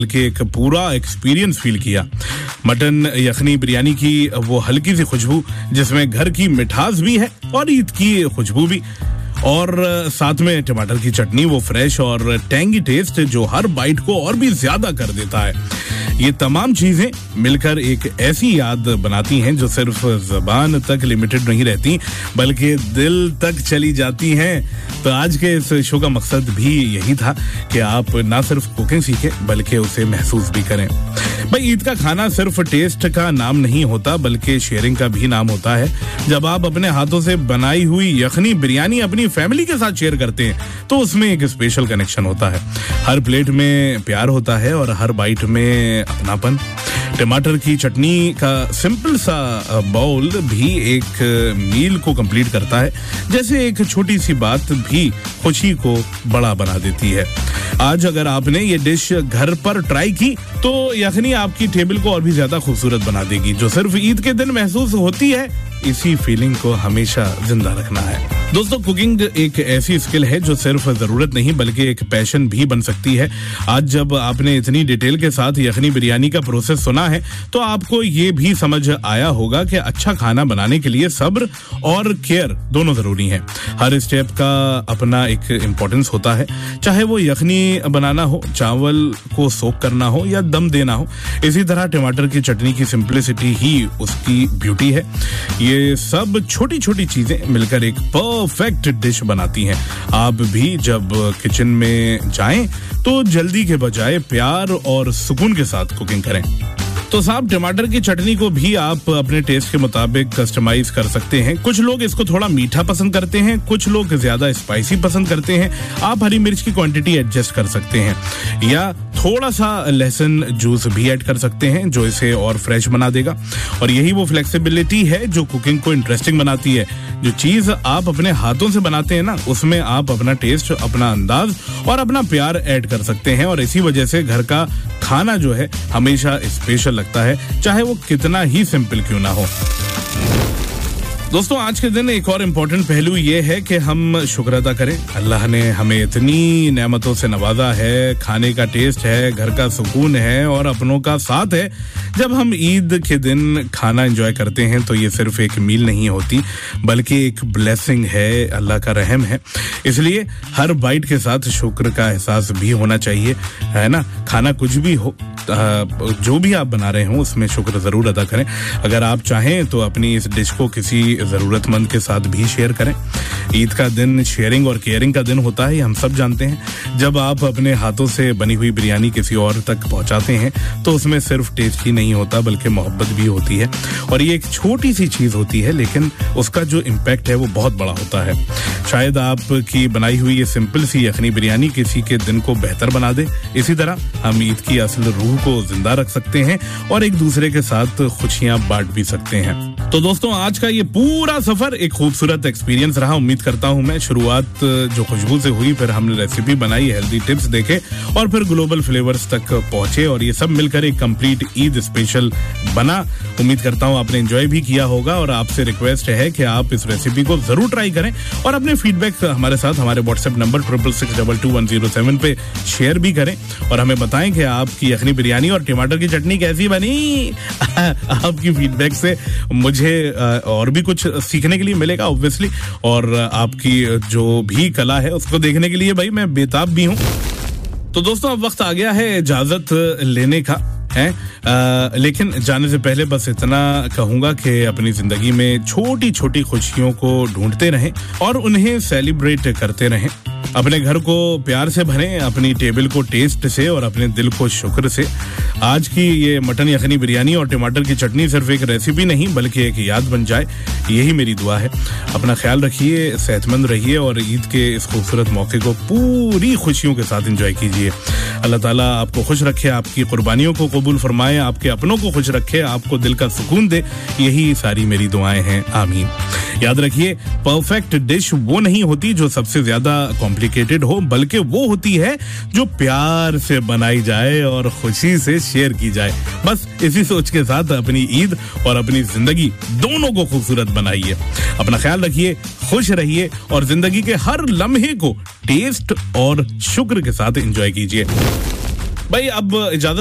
के एक पूरा एक्सपीरियंस फील किया। मटन यखनी बिरयानी की वो हल्की सी खुशबू जिसमें घर की मिठास भी है और ईद की खुशबू भी, और साथ में टमाटर की चटनी, वो फ्रेश और टेंगी टेस्ट जो हर बाइट को और भी ज्यादा कर देता है। ये तमाम चीजें मिलकर एक ऐसी याद बनाती हैं जो सिर्फ ज़बान तक लिमिटेड नहीं रहती बल्कि दिल तक चली जाती हैं। तो आज के इस शो का मकसद भी यही था कि आप ना सिर्फ कुकिंग सीखें बल्कि उसे महसूस भी करें। भाई, ईद का खाना सिर्फ टेस्ट का नाम नहीं होता बल्कि शेयरिंग का भी नाम होता है। जब आप अपने हाथों से बनाई हुई यखनी बिरयानी अपनी फैमिली के साथ शेयर करते हैं तो उसमें एक स्पेशल कनेक्शन होता है। हर प्लेट में प्यार होता है और हर बाइट में अपनापन। टमाटर की चटनी का सिंपल सा बाउल भी एक मील को कंप्लीट करता है, जैसे एक छोटी सी बात भी खुशी को बड़ा बना देती है। आज अगर आपने ये डिश घर पर ट्राई की तो यखनी आपकी टेबल को और भी ज्यादा खूबसूरत बना देगी। जो सिर्फ ईद के दिन महसूस होती है, इसी फीलिंग को हमेशा जिंदा रखना है। दोस्तों, कुकिंग एक ऐसी स्किल है जो सिर्फ जरूरत नहीं बल्कि एक पैशन भी बन सकती है। आज जब आपने इतनी डिटेल के साथ यखनी बिरयानी का प्रोसेस सुना है तो आपको ये भी समझ आया होगा कि अच्छा खाना बनाने के लिए सब्र और केयर दोनों जरूरी हैं। हर स्टेप का अपना एक इम्पोर्टेंस होता है, चाहे वो यखनी बनाना हो, चावल को सोक करना हो या दम देना हो। इसी तरह टमाटर की चटनी की सिंप्लिसिटी ही उसकी ब्यूटी है। ये सब छोटी छोटी चीजें मिलकर एक परफेक्ट डिश बनाती हैं। आप भी जब किचन में जाएं तो जल्दी के बजाय प्यार और सुकून के साथ कुकिंग करें। तो साहब, टमाटर की चटनी को भी आप अपने टेस्ट के मुताबिक कस्टमाइज कर सकते हैं। कुछ लोग इसको थोड़ा मीठा पसंद करते हैं, कुछ लोग ज्यादा स्पाइसी पसंद करते हैं। आप हरी मिर्च की क्वांटिटी एडजस्ट कर सकते हैं या थोड़ा सा लहसुन जूस भी ऐड कर सकते हैं जो इसे और फ्रेश बना देगा। और यही वो फ्लेक्सिबिलिटी है जो कुकिंग को इंटरेस्टिंग बनाती है। जो चीज आप अपने हाथों से बनाते हैं ना, उसमें आप अपना टेस्ट, अपना अंदाज और अपना प्यार ऐड कर सकते हैं और इसी वजह से घर का खाना जो है हमेशा स्पेशल लगता है, चाहे वो कितना ही सिंपल क्यों ना हो। दोस्तों, आज के दिन एक और इम्पोर्टेंट पहलू ये है कि हम शुक्र अदा करें। अल्लाह ने हमें इतनी नेमतों से नवाजा है, खाने का टेस्ट है, घर का सुकून है और अपनों का साथ है। जब हम ईद के दिन खाना एंजॉय करते हैं तो ये सिर्फ एक मील नहीं होती बल्कि एक ब्लेसिंग है, अल्लाह का रहम है। इसलिए हर बाइट के साथ शुक्र का एहसास भी होना चाहिए, है ना। खाना कुछ भी हो, जो भी आप बना रहे हो उसमें शुक्र जरूर अदा करें। अगर आप चाहें तो अपनी इस डिश को किसी जरूरतमंद के साथ भी शेयर करें। ईद का दिन शेयरिंग और केयरिंग का दिन होता है, हम सब जानते हैं। जब आप अपने हाथों से बनी हुई बिरयानी किसी और तक पहुंचाते हैं तो उसमें सिर्फ टेस्ट ही नहीं होता बल्कि मोहब्बत भी होती है। और ये एक छोटी सी चीज होती है लेकिन उसका जो इम्पैक्ट है वो बहुत बड़ा होता है। शायद आपकी बनाई हुई ये सिंपल सी यखनी बिरयानी किसी के दिन को बेहतर बना दे। इसी तरह हम ईद की असल रूह को जिंदा रख सकते हैं और एक दूसरे के साथ खुशियां बांट भी सकते हैं। तो दोस्तों, आज का ये पूरा सफर एक खूबसूरत एक्सपीरियंस रहा। उम्मीद करता हूं मैं। शुरुआत जो खुशबू से हुई, फिर हमने रेसिपी बनाई, हेल्दी टिप्स देखे और फिर ग्लोबल फ्लेवर्स तक पहुंचे और ये सब मिलकर एक कंप्लीट ईद स्पेशल बना। उम्मीद करता हूं आपने एंजॉय भी किया होगा और आपसे रिक्वेस्ट है कि आप इस रेसिपी को जरूर ट्राई करें और अपने फीडबैक हमारे साथ हमारे व्हाट्सएप नंबर 66622107 पे शेयर भी करें और हमें बताएं कि आपकी यखनी बिरयानी और टमाटर की चटनी कैसी बनी। आपकी फीडबैक से मुझे और भी कुछ सीखने के लिए मिलेगा ऑब्वियसली, और आपकी जो भी कला है उसको देखने के लिए भाई मैं बेताब भी हूँ। तो दोस्तों, अब वक्त आ गया है इजाजत लेने का है। लेकिन जाने से पहले बस इतना कहूंगा कि अपनी जिंदगी में छोटी छोटी खुशियों को ढूंढते रहें और उन्हें सेलिब्रेट करते रहें। अपने घर को प्यार से भरें, अपनी टेबल को टेस्ट से और अपने दिल को शुक्र से। आज की ये मटन यखनी बिरयानी और टमाटर की चटनी सिर्फ एक रेसिपी नहीं बल्कि एक याद बन जाए, यही मेरी दुआ है। अपना ख्याल रखिए, सेहतमंद रहिए और ईद के इस खूबसूरत मौके को पूरी खुशियों के साथ एंजॉय कीजिए। अल्लाह ताला आपको खुश रखे, आपकी कुर्बानियों को कबूल फरमाए, आपके अपनों को खुश रखे, आपको दिल का सुकून दे। यही सारी मेरी दुआएं हैं, आमीन। याद रखिए, परफेक्ट डिश वो नहीं होती जो सबसे ज्यादा कॉम्प्लिकेटेड हो, बल्कि वो होती है जो प्यार से बनाई जाए और खुशी से शेयर की जाए। बस इसी सोच के साथ अपनी ईद और अपनी जिंदगी दोनों को खूबसूरत बनाइए। अपना ख्याल रखिए, खुश रहिए और जिंदगी के हर लम्हे को टेस्ट और शुक्र के साथ एंजॉय कीजिए। भाई अब इजाजत